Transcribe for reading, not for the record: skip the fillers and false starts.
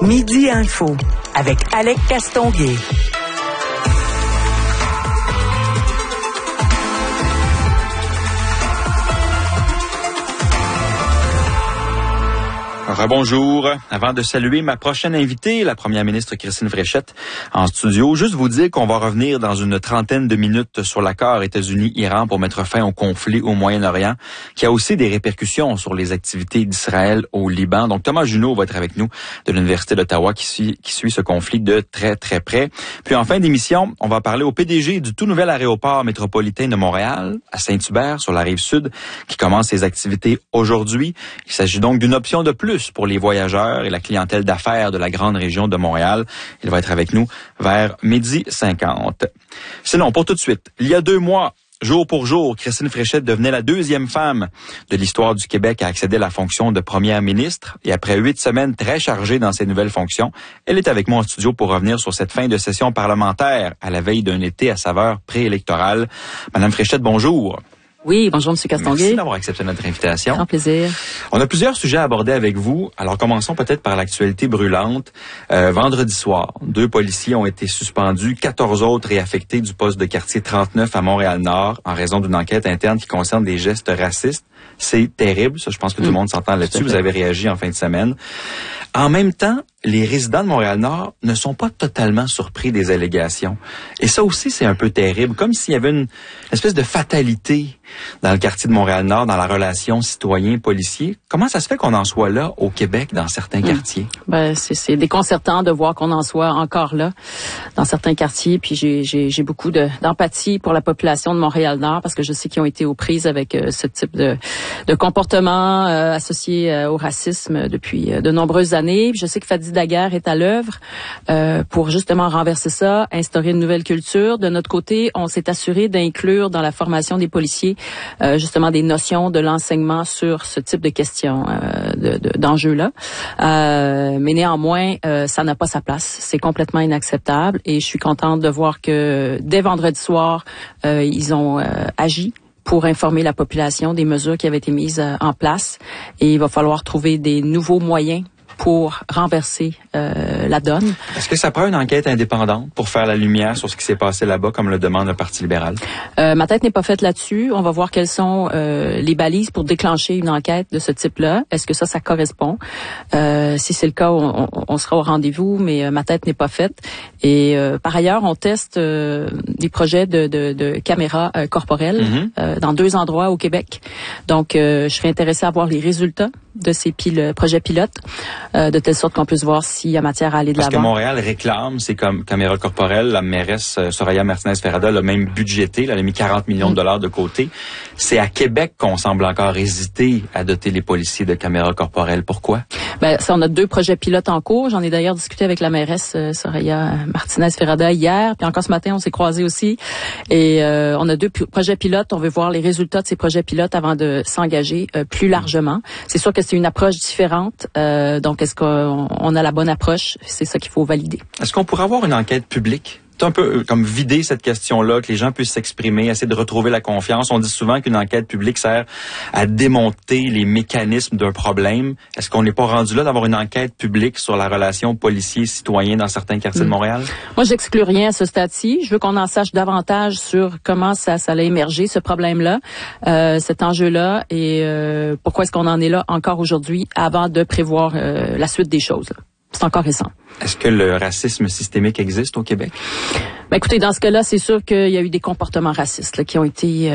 Midi Info avec Alec Castonguay. Rebonjour. Avant de saluer ma prochaine invitée, la première ministre Christine Fréchette, en studio, juste vous dire qu'on va revenir dans une trentaine de minutes sur l'accord États-Unis-Iran pour mettre fin au conflit au Moyen-Orient, qui a aussi des répercussions sur les activités d'Israël au Liban. Donc Thomas Junot va être avec nous de l'Université d'Ottawa qui suit ce conflit de très très près. Puis en fin d'émission, on va parler au PDG du tout nouvel aéroport métropolitain de Montréal, à Saint-Hubert, sur la rive sud, qui commence ses activités aujourd'hui. Il s'agit donc d'une option de plus pour les voyageurs et la clientèle d'affaires de la grande région de Montréal. Il va être avec nous vers 12h50. Sinon, pour tout de suite, il y a 2 mois, jour pour jour, Christine Fréchette devenait la 2e femme de l'histoire du Québec à accéder à la fonction de première ministre. Et après 8 semaines très chargées dans ses nouvelles fonctions, elle est avec moi en studio pour revenir sur cette fin de session parlementaire à la veille d'un été à saveur préélectorale. Madame Fréchette, bonjour. Oui, bonjour M. Castonguay. Merci d'avoir accepté notre invitation. Grand plaisir. On a plusieurs sujets à aborder avec vous. Alors commençons peut-être par l'actualité brûlante. Vendredi soir, 2 policiers ont été suspendus, 14 autres réaffectés du poste de quartier 39 à Montréal-Nord en raison d'une enquête interne qui concerne des gestes racistes. C'est terrible, ça, je pense que tout le monde s'entend là-dessus. Vous avez réagi en fin de semaine. En même temps, les résidents de Montréal-Nord ne sont pas totalement surpris des allégations. Et ça aussi, c'est un peu terrible, comme s'il y avait une espèce de fatalité dans le quartier de Montréal-Nord, dans la relation citoyen-policier. Comment ça se fait qu'on en soit là au Québec, dans certains quartiers? Ben, c'est déconcertant de voir qu'on en soit encore là, dans certains quartiers. Puis j'ai beaucoup d'empathie pour la population de Montréal-Nord, parce que je sais qu'ils ont été aux prises avec ce type de comportement associé au racisme depuis de nombreuses années. Puis je sais que Fadi Daguerre est à l'œuvre pour justement renverser ça, instaurer une nouvelle culture. De notre côté, on s'est assuré d'inclure dans la formation des policiers justement des notions de l'enseignement sur ce type de questions, d'enjeux-là. Mais néanmoins, ça n'a pas sa place. C'est complètement inacceptable et je suis contente de voir que dès vendredi soir, ils ont agi pour informer la population des mesures qui avaient été mises en place. Et il va falloir trouver des nouveaux moyens pour renverser la donne. Est-ce que ça prend une enquête indépendante pour faire la lumière sur ce qui s'est passé là-bas, comme le demande le Parti libéral? Ma tête n'est pas faite là-dessus. On va voir quelles sont les balises pour déclencher une enquête de ce type-là. Est-ce que ça correspond? Si c'est le cas, on sera au rendez-vous, mais ma tête n'est pas faite. Et par ailleurs, on teste des projets de caméras corporelles dans 2 endroits au Québec. Donc, je serais intéressée à voir les résultats de ces projets pilotes, de telle sorte qu'on puisse voir s'il y a matière à aller de l'avant. Parce que Montréal réclame ces caméras corporelles. La mairesse Soraya Martinez-Ferrada l'a même budgété. Elle a mis 40 millions de dollars de côté. C'est à Québec qu'on semble encore hésiter à doter les policiers de caméras corporelles. Pourquoi? Ben, ça, on a 2 projets pilotes en cours. J'en ai d'ailleurs discuté avec la mairesse Soraya Martinez-Ferrada hier. Puis encore ce matin, on s'est croisés aussi. Et on a 2 projets pilotes. On veut voir les résultats de ces projets pilotes avant de s'engager plus largement. C'est sûr que c'est une approche différente. Donc, est-ce qu'on a la bonne approche? C'est ça qu'il faut valider. Est-ce qu'on pourrait avoir une enquête publique? C'est un peu comme vider cette question-là, que les gens puissent s'exprimer, essayer de retrouver la confiance. On dit souvent qu'une enquête publique sert à démonter les mécanismes d'un problème. Est-ce qu'on n'est pas rendu là d'avoir une enquête publique sur la relation policier-citoyen dans certains quartiers de Montréal? Moi, j'exclus rien à ce stade-ci. Je veux qu'on en sache davantage sur comment ça a émergé, ce problème-là, cet enjeu-là, et pourquoi est-ce qu'on en est là encore aujourd'hui avant de prévoir la suite des choses. C'est encore récent. Est-ce que le racisme systémique existe au Québec? Ben, écoutez, dans ce cas-là, c'est sûr qu'il y a eu des comportements racistes là, qui ont été